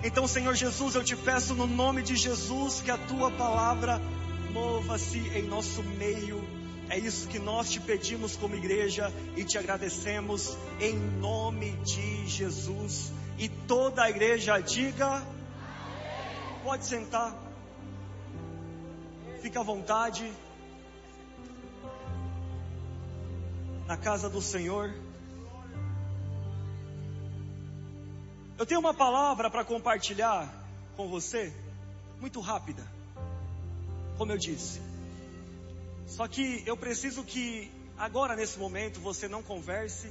Então, Senhor Jesus, eu te peço no nome de Jesus que a tua palavra mova-se em nosso meio. É isso que nós te pedimos como igreja e te agradecemos em nome de Jesus. E toda a igreja diga: pode sentar, fica à vontade, na casa do Senhor. Eu tenho uma palavra para compartilhar com você, muito rápida, como eu disse. Só que eu preciso que agora, nesse momento, você não converse,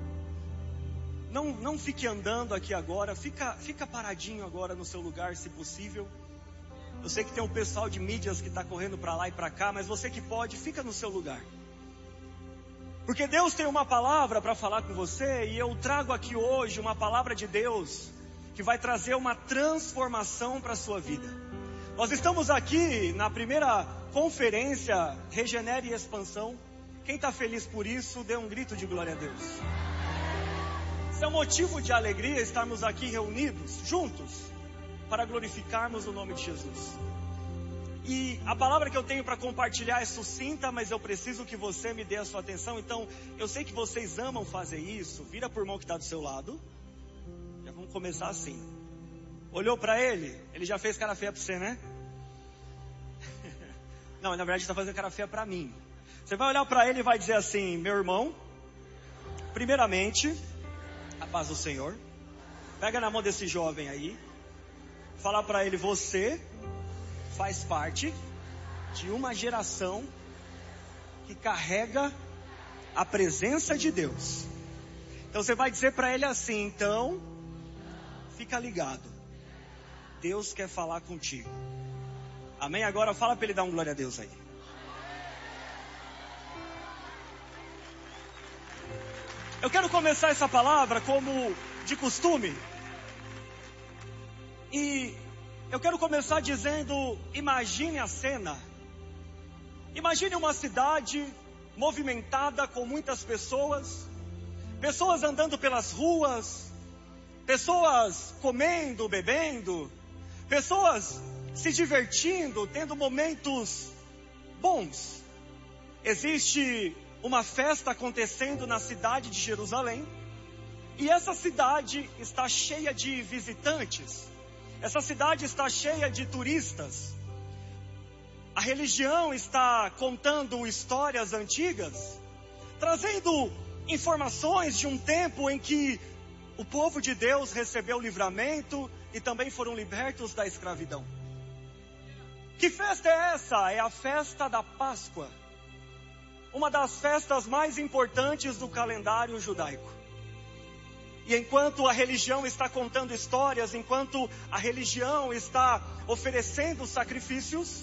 não fique andando aqui agora, fica paradinho agora no seu lugar, se possível. Eu sei que tem um pessoal de mídias que está correndo para lá e para cá, mas você que pode, fica no seu lugar. Porque Deus tem uma palavra para falar com você, e eu trago aqui hoje uma palavra de Deus que vai trazer uma transformação para a sua vida. Nós estamos aqui na primeira conferência Regenere e Expansão. Quem está feliz por isso, dê um grito de glória a Deus. Isso é um motivo de alegria estarmos aqui reunidos, juntos, para glorificarmos o nome de Jesus. E a palavra que eu tenho para compartilhar é sucinta, mas eu preciso que você me dê a sua atenção. Então, eu sei que vocês amam fazer isso. Vira por mão que está do seu lado. Já vamos começar assim. Olhou para ele? Ele já fez cara feia para você, né? Não, na verdade está fazendo cara feia para mim. Você vai olhar para ele e vai dizer assim: meu irmão, primeiramente, a paz do Senhor. Pega na mão desse jovem aí. Fala para ele: você faz parte de uma geração que carrega a presença de Deus. Então você vai dizer para ele assim: então, fica ligado, Deus quer falar contigo. Amém? Agora fala para ele dar um glória a Deus aí. Eu quero começar essa palavra como de costume. E eu quero começar dizendo: imagine a cena. Imagine uma cidade movimentada com muitas pessoas. Pessoas andando pelas ruas. Pessoas comendo, bebendo. Pessoas se divertindo, tendo momentos bons. Existe uma festa acontecendo na cidade de Jerusalém. E essa cidade está cheia de visitantes. Essa cidade está cheia de turistas. A religião está contando histórias antigas, trazendo informações de um tempo em que o povo de Deus recebeu livramento e também foram libertos da escravidão. Que festa é essa? É a festa da Páscoa, uma das festas mais importantes do calendário judaico. E enquanto a religião está contando histórias, enquanto a religião está oferecendo sacrifícios,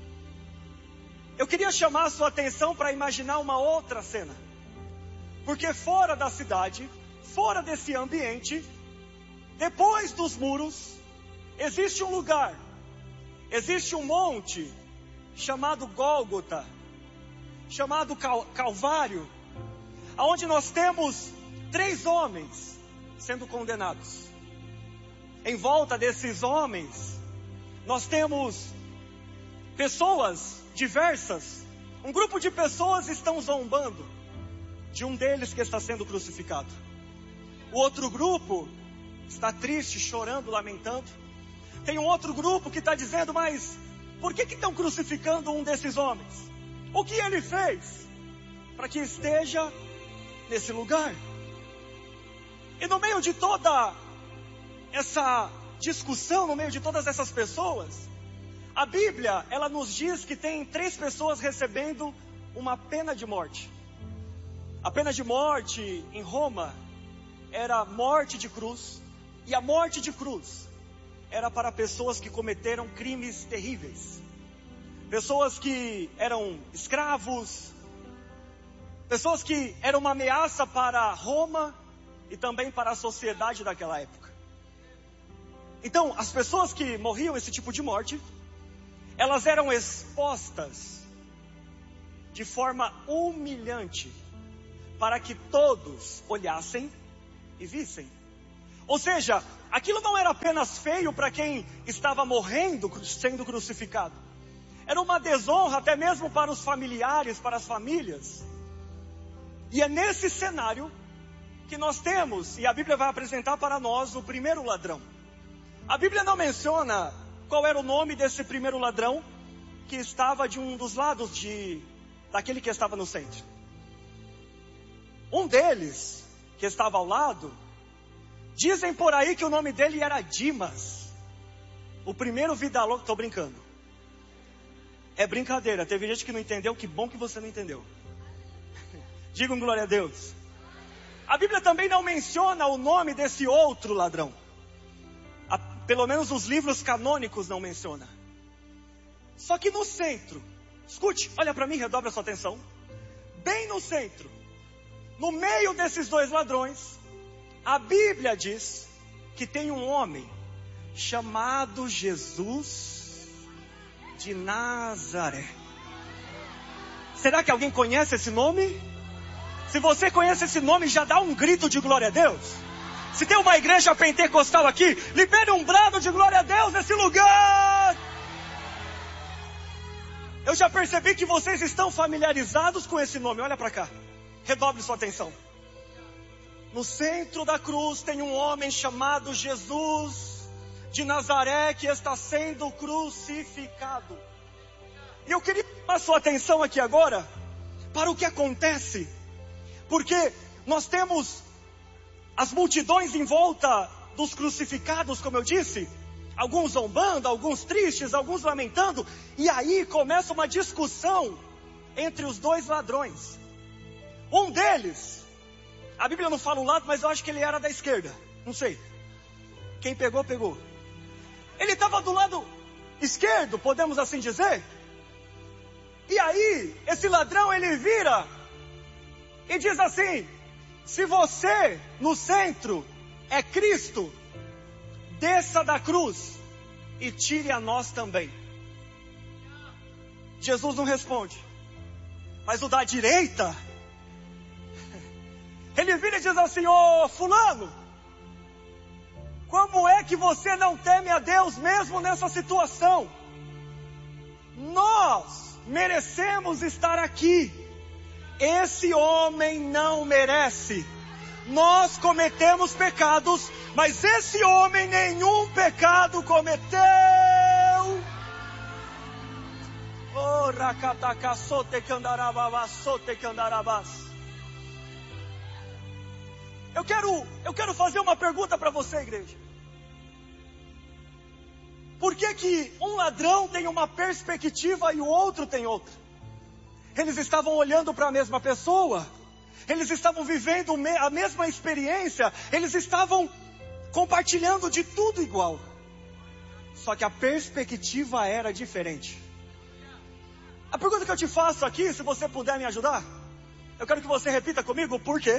eu queria chamar a sua atenção para imaginar uma outra cena. Porque fora da cidade, fora desse ambiente, depois dos muros, existe um lugar, existe um monte chamado Gólgota, chamado Calvário, onde nós temos 3 homens sendo condenados. Em volta desses homens, nós temos pessoas diversas. Um grupo de pessoas estão zombando de um deles que está sendo crucificado. O outro grupo está triste, chorando, lamentando. Tem um outro grupo que está dizendo: mas por que estão crucificando um desses homens? O que ele fez para que esteja nesse lugar? E no meio de toda essa discussão, no meio de todas essas pessoas, a Bíblia, ela nos diz que tem 3 pessoas recebendo uma pena de morte. A pena de morte em Roma era morte de cruz. E a morte de cruz era para pessoas que cometeram crimes terríveis. Pessoas que eram escravos. Pessoas que eram uma ameaça para Roma e também para a sociedade daquela época. Então, as pessoas que morriam esse tipo de morte, elas eram expostas de forma humilhante para que todos olhassem e vissem. Ou seja, aquilo não era apenas feio para quem estava morrendo, sendo crucificado. Era uma desonra até mesmo para os familiares, para as famílias. E é nesse cenário que nós temos, e a Bíblia vai apresentar para nós o primeiro ladrão. A Bíblia não menciona qual era o nome desse primeiro ladrão que estava de um dos lados daquele que estava no centro. Um deles, que estava ao lado, dizem por aí que o nome dele era Dimas. O primeiro vida louca, estou brincando. É brincadeira, teve gente que não entendeu, que bom que você não entendeu. Digam glória a Deus. A Bíblia também não menciona o nome desse outro ladrão. Pelo menos os livros canônicos não mencionam. Só que no centro, escute, olha para mim, redobra a sua atenção. Bem no centro, no meio desses dois ladrões, a Bíblia diz que tem um homem chamado Jesus de Nazaré. Será que alguém conhece esse nome? Se você conhece esse nome, já dá um grito de glória a Deus. Se tem uma igreja pentecostal aqui, libere um brado de glória a Deus nesse lugar. Eu já percebi que vocês estão familiarizados com esse nome. Olha para cá, redobre sua atenção. No centro da cruz tem um homem chamado Jesus de Nazaré que está sendo crucificado. E eu queria chamar sua atenção aqui agora para o que acontece. Porque nós temos as multidões em volta dos crucificados, como eu disse. Alguns zombando, alguns tristes, alguns lamentando. E aí começa uma discussão entre os dois ladrões. Um deles, a Bíblia não fala o lado, mas eu acho que ele era da esquerda. Não sei. Quem pegou, pegou. Ele estava do lado esquerdo, podemos assim dizer. E aí, esse ladrão, ele vira e diz assim: se você, no centro, é Cristo, desça da cruz e tire a nós também. Jesus não responde. Mas o da direita, ele vira e diz assim: ô fulano, como é que você não teme a Deus mesmo nessa situação? Nós merecemos estar aqui. Esse homem não merece. Nós cometemos pecados, mas esse homem nenhum pecado cometeu. Oh, rakatakasote kandarabavasote kandarabas. Eu quero fazer uma pergunta para você, igreja. Por que um ladrão tem uma perspectiva e o outro tem outra? Eles estavam olhando para a mesma pessoa, eles estavam vivendo a mesma experiência, eles estavam compartilhando de tudo igual. Só que a perspectiva era diferente. A pergunta que eu te faço aqui, se você puder me ajudar, eu quero que você repita comigo: por quê?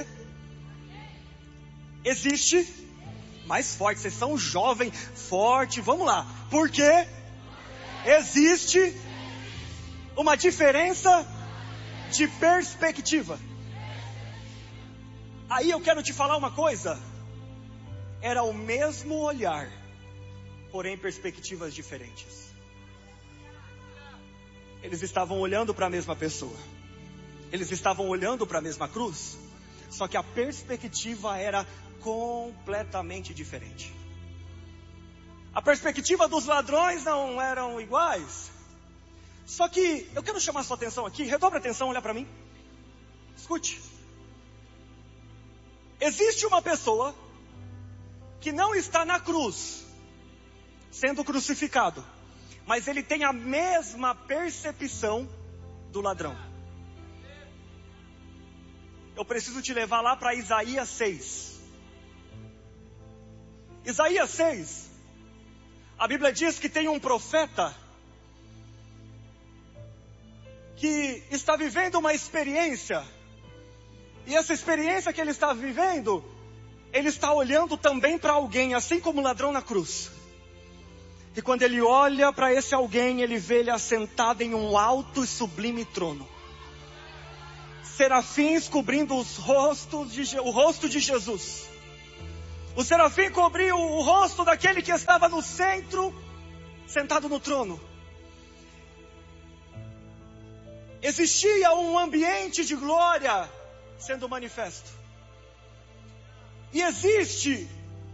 Existe, mais forte, vocês são jovem, forte, vamos lá. Por quê? Existe uma diferença de perspectiva. Aí eu quero te falar uma coisa. Era o mesmo olhar, porém perspectivas diferentes. Eles estavam olhando para a mesma pessoa, eles estavam olhando para a mesma cruz, só que a perspectiva era completamente diferente. A perspectiva dos ladrões não eram iguais. Só que eu quero chamar sua atenção aqui, redobre a atenção, olha para mim. Escute. Existe uma pessoa que não está na cruz, sendo crucificado, mas ele tem a mesma percepção do ladrão. Eu preciso te levar lá para Isaías 6. Isaías 6, a Bíblia diz que tem um profeta que está vivendo uma experiência. E essa experiência que ele está vivendo, ele está olhando também para alguém, assim como o ladrão na cruz. E quando ele olha para esse alguém, ele vê ele assentado em um alto e sublime trono. Serafins cobrindo o rosto de Jesus. O serafim cobriu o rosto daquele que estava no centro, sentado no trono. Existia um ambiente de glória sendo manifesto. E existe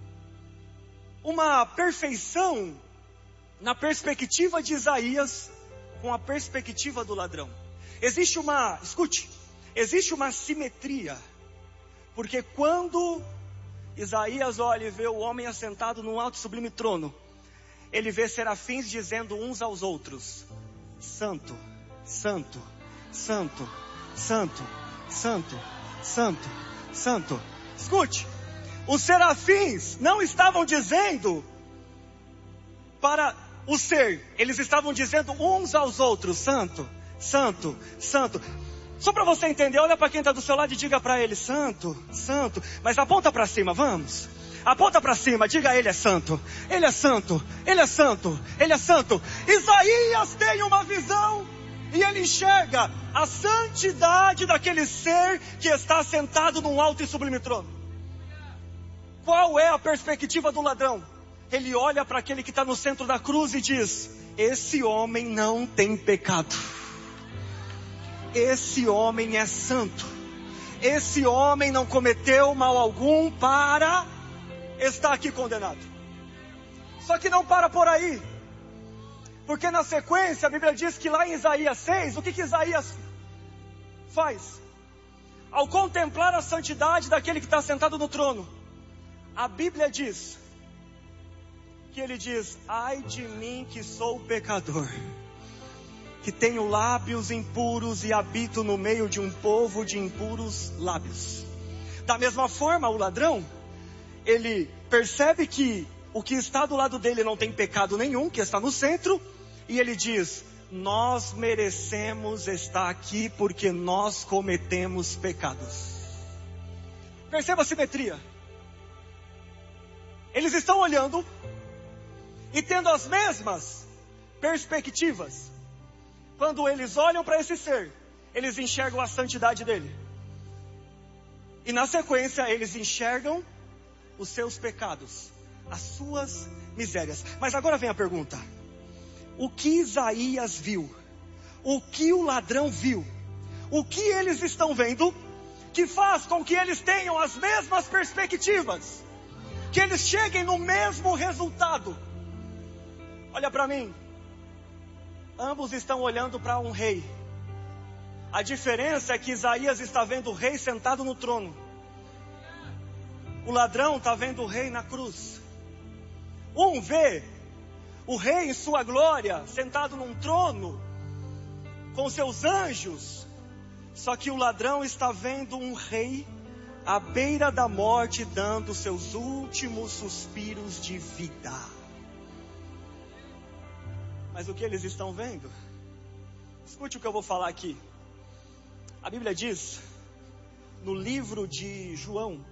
uma perfeição na perspectiva de Isaías com a perspectiva do ladrão. Existe uma simetria. Porque quando Isaías olha e vê o homem assentado num alto e sublime trono, ele vê serafins dizendo uns aos outros: Santo, Santo, Santo, Santo, Santo, Santo, Santo. Escute, os serafins não estavam dizendo para o ser, eles estavam dizendo uns aos outros: Santo, Santo, Santo. Só para você entender, olha para quem está do seu lado e diga para ele: Santo, Santo. Mas aponta para cima, vamos. Aponta para cima, diga: Ele é santo, Ele é santo, Ele é santo, Ele é santo. Isaías tem uma visão e ele enxerga a santidade daquele ser que está sentado num alto e sublime trono. Qual é a perspectiva do ladrão? Ele olha para aquele que está no centro da cruz e diz: esse homem não tem pecado. Esse homem é santo. Esse homem não cometeu mal algum para estar aqui condenado. Só que não para por aí. Porque na sequência a Bíblia diz que lá em Isaías 6, o que Isaías faz? Ao contemplar a santidade daquele que está sentado no trono, a Bíblia diz que ele diz: ai de mim que sou pecador, que tenho lábios impuros e habito no meio de um povo de impuros lábios. Da mesma forma, o ladrão, ele percebe que o que está do lado dele não tem pecado nenhum, que está no centro, e ele diz: nós merecemos estar aqui porque nós cometemos pecados. Perceba a simetria. Eles estão olhando e tendo as mesmas perspectivas. Quando eles olham para esse ser, eles enxergam a santidade dele. E na sequência, eles enxergam os seus pecados, as suas misérias. Mas agora vem a pergunta: o que Isaías viu? O que o ladrão viu? O que eles estão vendo que faz com que eles tenham as mesmas perspectivas? Que eles cheguem no mesmo resultado? Olha para mim. Ambos estão olhando para um rei. A diferença é que Isaías está vendo o rei sentado no trono. O ladrão está vendo o rei na cruz. Um vê o rei em sua glória, sentado num trono, com seus anjos. Só que o ladrão está vendo um rei à beira da morte, dando seus últimos suspiros de vida. Mas o que eles estão vendo? Escute o que eu vou falar aqui. A Bíblia diz, no livro de João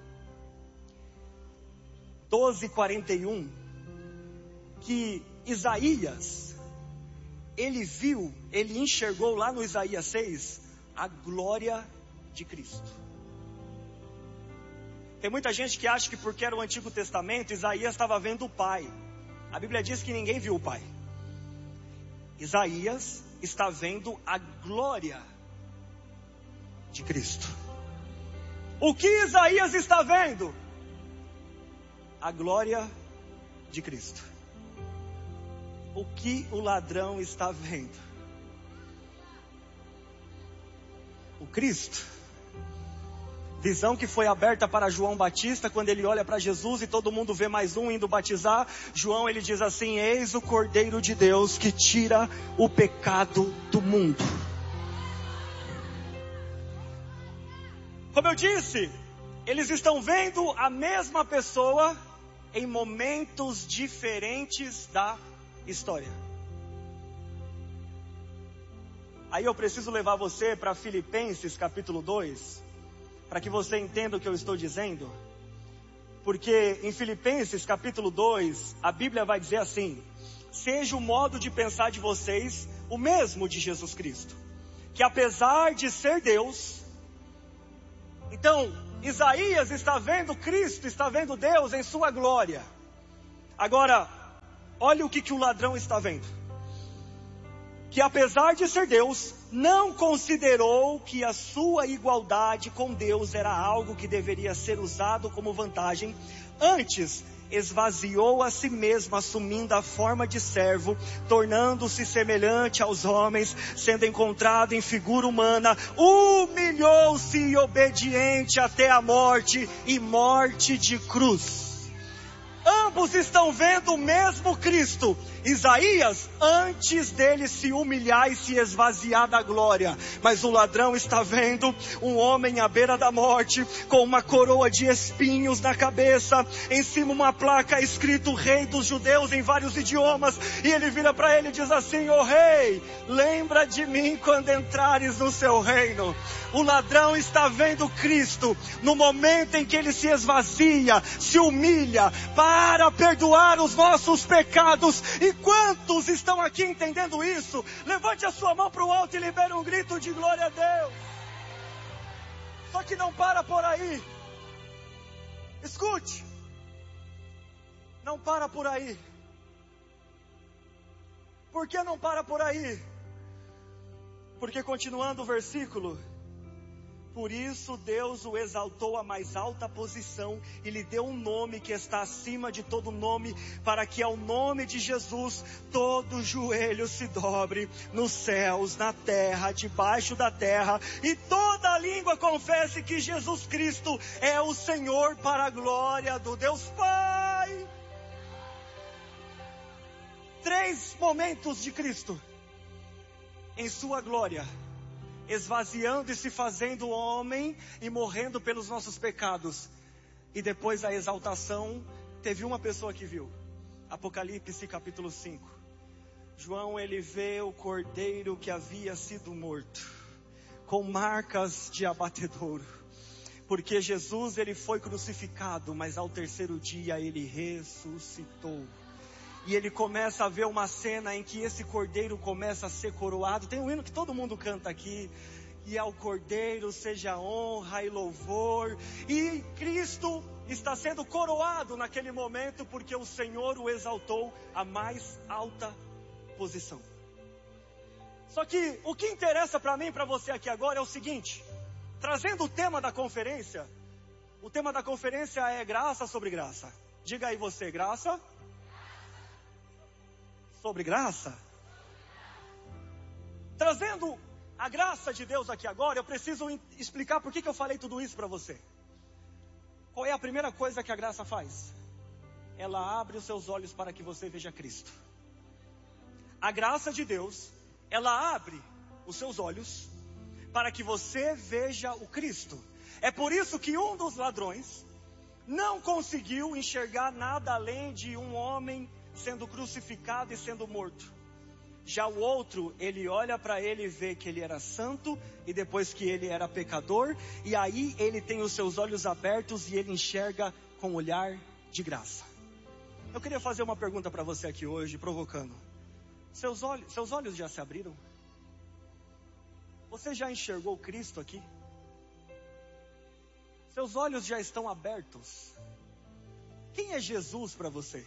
12:41, que Isaías, ele enxergou lá no Isaías 6, a glória de Cristo. Tem muita gente que acha que porque era o Antigo Testamento, Isaías estava vendo o Pai. A Bíblia diz que ninguém viu o Pai. Isaías está vendo a glória de Cristo. O que Isaías está vendo? A glória de Cristo. O que o ladrão está vendo? O Cristo. Visão que foi aberta para João Batista, quando ele olha para Jesus e todo mundo vê mais um indo batizar. João, ele diz assim: eis o Cordeiro de Deus que tira o pecado do mundo. Como eu disse, eles estão vendo a mesma pessoa em momentos diferentes da história. Aí eu preciso levar você para Filipenses capítulo 2, para que você entenda o que eu estou dizendo. Porque em Filipenses capítulo 2, a Bíblia vai dizer assim: seja o modo de pensar de vocês o mesmo de Jesus Cristo, que apesar de ser Deus, então Isaías está vendo Cristo, está vendo Deus em sua glória. Agora, olha o que o ladrão está vendo. Que apesar de ser Deus, não considerou que a sua igualdade com Deus era algo que deveria ser usado como vantagem. Antes, esvaziou a si mesmo, assumindo a forma de servo, tornando-se semelhante aos homens, sendo encontrado em figura humana, humilhou-se e obediente até a morte, e morte de cruz. Ambos estão vendo o mesmo Cristo. Isaías, antes dele se humilhar e se esvaziar da glória. Mas o ladrão está vendo um homem à beira da morte, com uma coroa de espinhos na cabeça, em cima uma placa escrito Rei dos Judeus em vários idiomas. E ele vira para ele e diz assim: "Ó rei, lembra de mim quando entrares no seu reino." O ladrão está vendo Cristo no momento em que ele se esvazia, se humilha para perdoar os nossos pecados. E quantos estão aqui entendendo isso? Levante a sua mão para o alto e libere um grito de glória a Deus. Só que não para por aí. Escute. Não para por aí. Por que não para por aí? Porque continuando o versículo: por isso Deus o exaltou à mais alta posição e lhe deu um nome que está acima de todo nome, para que ao nome de Jesus todo joelho se dobre, nos céus, na terra, debaixo da terra, e toda língua confesse que Jesus Cristo é o Senhor, para a glória do Deus Pai. 3 momentos de Cristo em sua glória, esvaziando e se fazendo homem e morrendo pelos nossos pecados. E depois da exaltação, teve uma pessoa que viu. Apocalipse capítulo 5. João, ele vê o cordeiro que havia sido morto, com marcas de abatedouro. Porque Jesus, ele foi crucificado, mas ao terceiro dia ele ressuscitou. E ele começa a ver uma cena em que esse cordeiro começa a ser coroado. Tem um hino que todo mundo canta aqui: e ao cordeiro seja honra e louvor. E Cristo está sendo coroado naquele momento, porque o Senhor o exaltou à mais alta posição. Só que o que interessa para mim e para você aqui agora é o seguinte: trazendo o tema da conferência. O tema da conferência é graça sobre graça. Diga aí você: graça sobre graça. Trazendo a graça de Deus aqui agora, eu preciso explicar por que eu falei tudo isso para você. Qual é a primeira coisa que a graça faz? Ela abre os seus olhos para que você veja Cristo. A graça de Deus, ela abre os seus olhos para que você veja o Cristo. É por isso que um dos ladrões não conseguiu enxergar nada além de um homem sendo crucificado e sendo morto. Já o outro, ele olha para ele e vê que ele era santo, e depois que ele era pecador, e aí ele tem os seus olhos abertos e ele enxerga com um olhar de graça. Eu queria fazer uma pergunta para você aqui hoje, provocando. Seus olhos já se abriram? Você já enxergou Cristo aqui? Seus olhos já estão abertos? Quem é Jesus para você?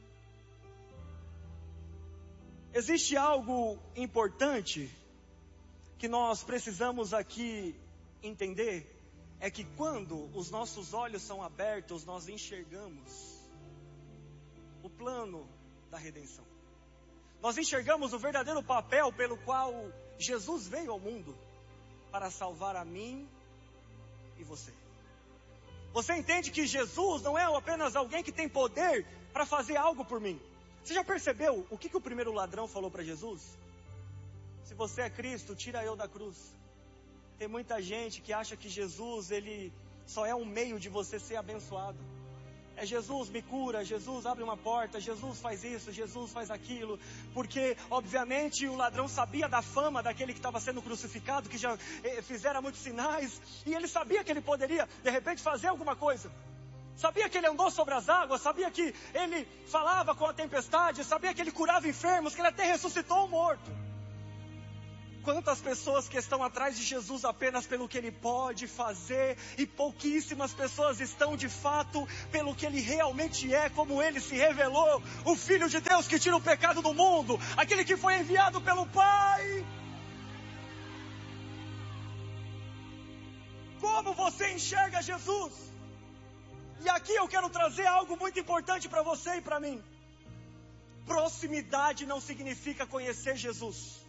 Existe algo importante que nós precisamos aqui entender, é que quando os nossos olhos são abertos, nós enxergamos o plano da redenção. Nós enxergamos o verdadeiro papel pelo qual Jesus veio ao mundo, para salvar a mim e você. Você entende que Jesus não é apenas alguém que tem poder para fazer algo por mim. Você já percebeu o que o primeiro ladrão falou para Jesus? Se você é Cristo, tira eu da cruz. Tem muita gente que acha que Jesus, ele só é um meio de você ser abençoado. É Jesus me cura, Jesus abre uma porta, Jesus faz isso, Jesus faz aquilo. Porque, obviamente, o ladrão sabia da fama daquele que estava sendo crucificado, que já fizera muitos sinais. E ele sabia que ele poderia, de repente, fazer alguma coisa. Sabia que ele andou sobre as águas, sabia que ele falava com a tempestade, sabia que ele curava enfermos, que ele até ressuscitou um morto. Quantas pessoas que estão atrás de Jesus apenas pelo que Ele pode fazer, e pouquíssimas pessoas estão de fato pelo que Ele realmente é, como Ele se revelou, o Filho de Deus que tira o pecado do mundo, aquele que foi enviado pelo Pai. Como você enxerga Jesus? E aqui eu quero trazer algo muito importante para você e para mim. Proximidade não significa conhecer Jesus.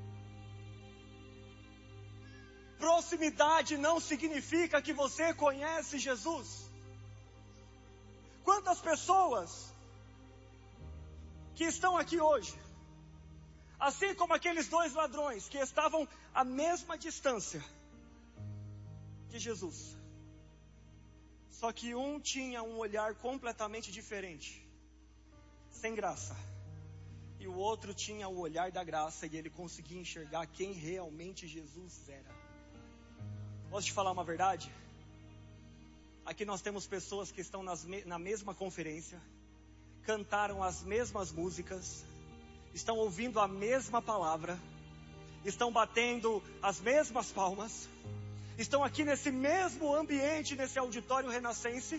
Proximidade não significa que você conhece Jesus. Quantas pessoas que estão aqui hoje, assim como aqueles 2 ladrões que estavam à mesma distância de Jesus, só que um tinha um olhar completamente diferente, sem graça, e o outro tinha o olhar da graça, e ele conseguia enxergar quem realmente Jesus era. Posso te falar uma verdade? Aqui nós temos pessoas que estão na mesma conferência, cantaram as mesmas músicas, estão ouvindo a mesma palavra, estão batendo as mesmas palmas, estão aqui nesse mesmo ambiente, nesse auditório renascense,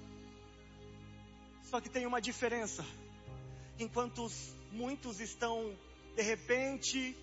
só que tem uma diferença. Enquanto muitos estão, de repente,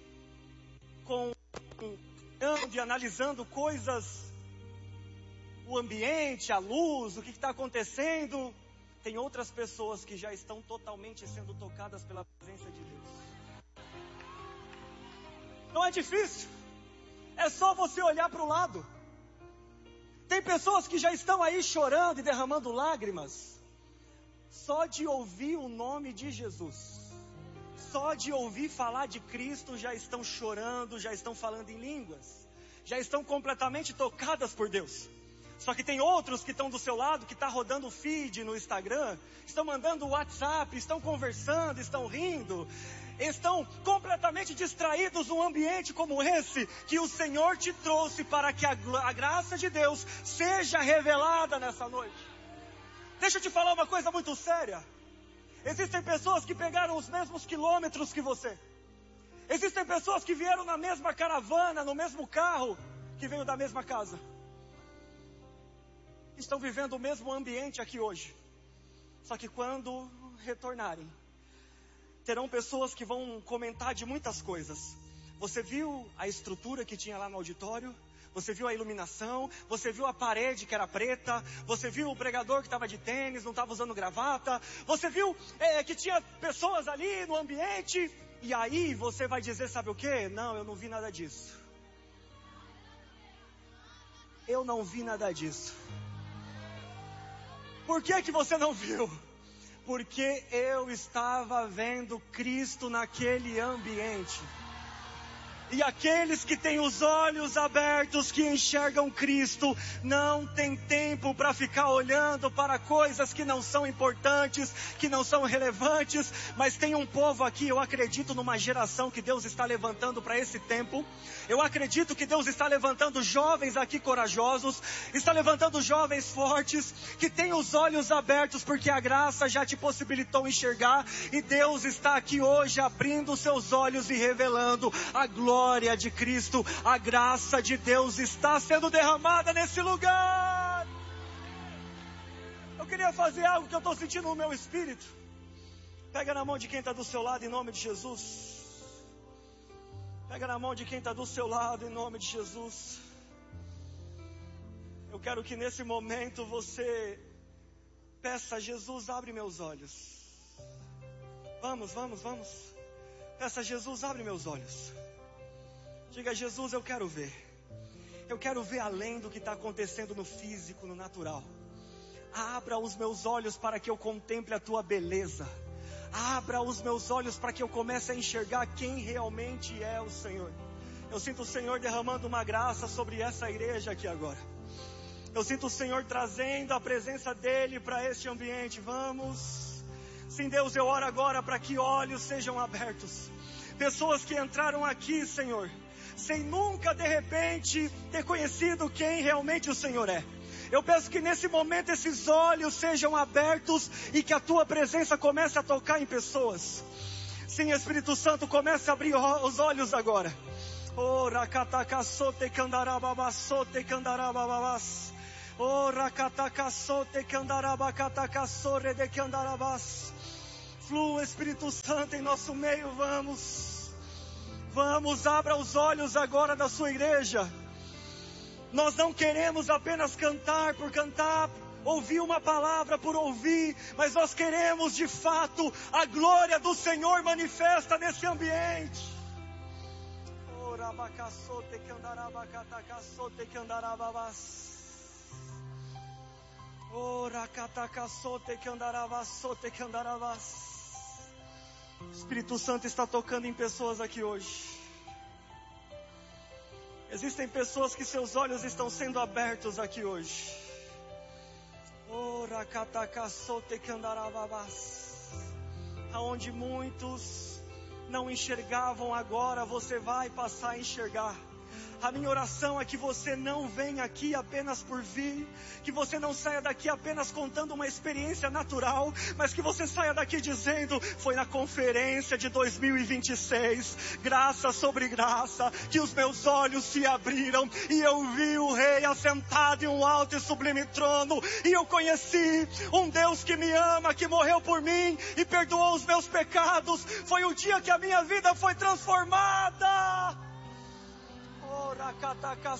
analisando coisas, o ambiente, a luz, o que está acontecendo, tem outras pessoas que já estão totalmente sendo tocadas pela presença de Deus. Não é difícil, é só você olhar para o lado. Tem pessoas que já estão aí chorando e derramando lágrimas, só de ouvir o nome de Jesus. Só de ouvir falar de Cristo já estão chorando, já estão falando em línguas, já estão completamente tocadas por Deus. Só que tem outros que estão do seu lado, que estão rodando o feed no Instagram, estão mandando WhatsApp, estão conversando, estão rindo, estão completamente distraídos num ambiente como esse, que o Senhor te trouxe para que a graça de Deus seja revelada nessa noite. Deixa eu te falar uma coisa muito séria. Existem pessoas que pegaram os mesmos quilômetros que você. Existem pessoas que vieram na mesma caravana, no mesmo carro, que veio da mesma casa. Estão vivendo o mesmo ambiente aqui hoje. Só que quando retornarem, terão pessoas que vão comentar de muitas coisas. Você viu a estrutura que tinha lá no auditório? Você viu a iluminação? Você viu a parede que era preta? Você viu o pregador que estava de tênis, não estava usando gravata? Você viu que tinha pessoas ali no ambiente? E aí você vai dizer, sabe o quê? Não, eu não vi nada disso. Eu não vi nada disso. Por que que você não viu? Porque eu estava vendo Cristo naquele ambiente. E aqueles que têm os olhos abertos, que enxergam Cristo, não tem tempo para ficar olhando para coisas que não são importantes, que não são relevantes. Mas tem um povo aqui, eu acredito numa geração que Deus está levantando para esse tempo. Eu acredito que Deus está levantando jovens aqui corajosos, está levantando jovens fortes, que têm os olhos abertos, porque a graça já te possibilitou enxergar. E Deus está aqui hoje abrindo os seus olhos e revelando a glória de Cristo. A graça de Deus está sendo derramada nesse lugar. Eu queria fazer algo que eu estou sentindo no meu espírito. Pega na mão de quem está do seu lado em nome de Jesus. Pega na mão de quem está do seu lado em nome de Jesus. Eu quero que nesse momento você peça: Jesus, abre meus olhos. Vamos. Peça: Jesus, abre meus olhos. Diga: Jesus, eu quero ver. Eu quero ver além do que está acontecendo no físico, no natural. Abra os meus olhos para que eu contemple a tua beleza. Abra os meus olhos para que eu comece a enxergar quem realmente é o Senhor. Eu sinto o Senhor derramando uma graça sobre essa igreja aqui agora. Eu sinto o Senhor trazendo a presença dEle para este ambiente. Vamos. Sim, Deus, eu oro agora para que olhos sejam abertos. Pessoas que entraram aqui, Senhor, sem nunca de repente ter conhecido quem realmente o Senhor é. Eu peço que nesse momento esses olhos sejam abertos e que a tua presença comece a tocar em pessoas. Sim, Espírito Santo, comece a abrir os olhos agora. Ora catacassote candarababassote candarababas. Ora catacassote candarabacatacassore de candarabas. Flua, Espírito Santo, em nosso meio, vamos. Vamos, abra os olhos agora da sua igreja. Nós não queremos apenas cantar por cantar, ouvir uma palavra por ouvir, mas nós queremos de fato a glória do Senhor manifesta nesse ambiente. Ora abacassote candarabacatacassore de candarabas. Ora catacassote candarabassote candarabas. O Espírito Santo está tocando em pessoas aqui hoje. Existem pessoas que seus olhos estão sendo abertos aqui hoje. Ora catacassote candarabas. Aonde muitos não enxergavam, agora você vai passar a enxergar. A minha oração é que você não venha aqui apenas por vir, que você não saia daqui apenas contando uma experiência natural, mas que você saia daqui dizendo, foi na conferência de 2026, graça sobre graça, que os meus olhos se abriram, e eu vi o Rei assentado em um alto e sublime trono, e eu conheci um Deus que me ama, que morreu por mim, e perdoou os meus pecados. Foi o dia que a minha vida foi transformada. Ora catacas